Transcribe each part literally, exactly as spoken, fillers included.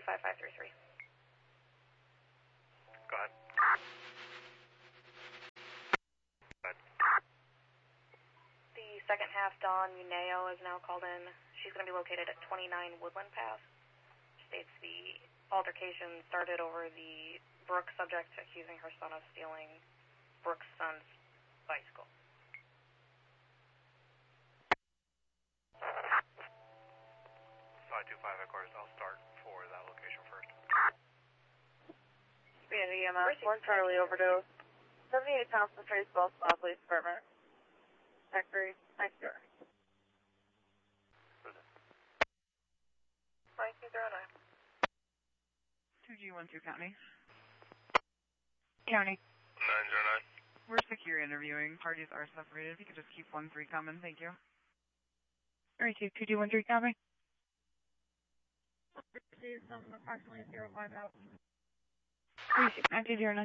two five five three three. Go ahead. Go ahead. The second half, Dawn Muneo, is now called in. She's going to be located at twenty-nine Woodland Path. States the altercation started over the Brooke subject accusing her son of stealing Brooke's son's bicycle. five two five headquarters, I'll start for that location first. Speed E M S, one Charlie overdose. seventy-eight Thompson Trace, Bell Spa Police Department. Factory, next door. nine two zero nine. two G one two County. County. nine zero nine. We're secure interviewing. Parties are separated. If you could just keep one three coming, thank you. thirty-two, two G one three, copy. Received some approximately zero five out. thirty-six, nine two zero nine.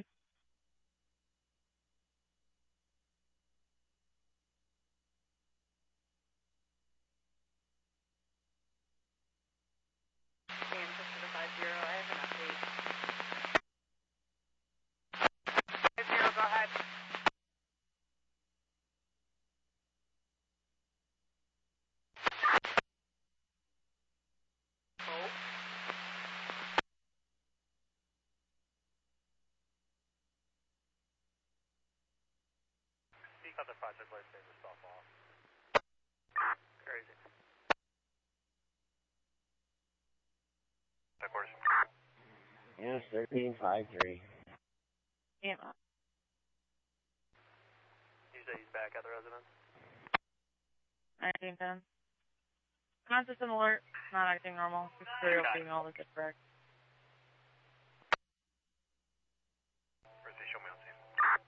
Speak on the project, let's say the stop off. Crazy. Headquarters. Yes, thirteen five three. Yeah. You say he's back at the residence? nineteen ten. Consistent alert, not acting normal. Just serial female, is it correct? First, they show me on scene.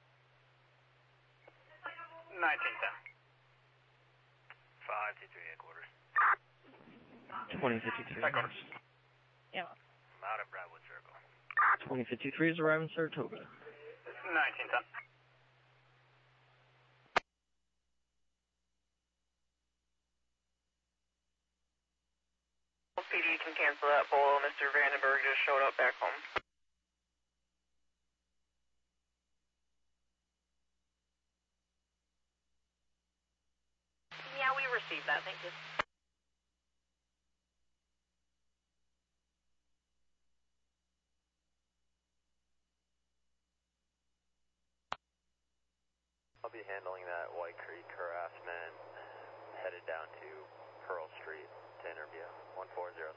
nineteen ten. five two three headquarters. twenty fifty-three. Headquarters. Yeah. I'm out at Bradwood Circle. twenty fifty-three is arriving Saratoga. nineteen ten. P D can cancel that pole. Mister Vandenberg just showed up back home. Yeah, we received that, thank you. I'll be handling that White Creek harassment, headed down to Pearl Street to interview. one four zero